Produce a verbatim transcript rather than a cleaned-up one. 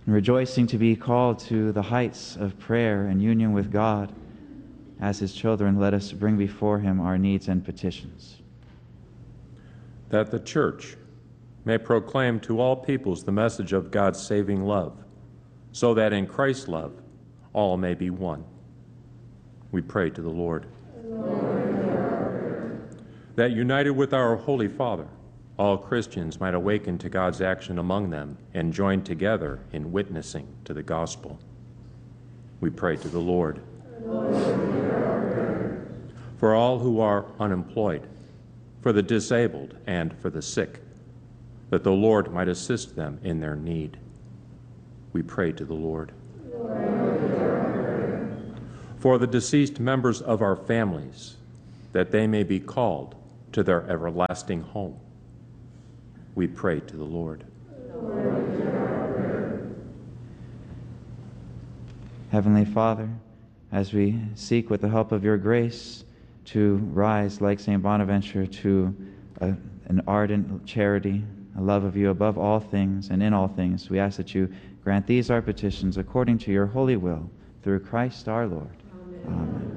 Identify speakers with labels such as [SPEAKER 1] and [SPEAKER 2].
[SPEAKER 1] And rejoicing to be called to the heights of prayer and union with God, as his children, let us bring before him our needs and petitions.
[SPEAKER 2] That the Church may proclaim to all peoples the message of God's saving love, so that in Christ's love all may be one. We pray to the Lord. Lord. That united with our Holy Father, all Christians might awaken to God's action among them and join together in witnessing to the gospel. We pray to the Lord. Lord. For all who are unemployed, for the disabled, and for the sick, that the Lord might assist them in their need. We pray to the Lord. Lord. For the deceased members of our families, that they may be called to their everlasting home. We pray to the Lord. Lord.
[SPEAKER 1] Heavenly Father, as we seek with the help of your grace to rise like Saint Bonaventure to a, an ardent charity, a love of you above all things and in all things, we ask that you grant these our petitions according to your holy will, through Christ our Lord. Amen. Amen.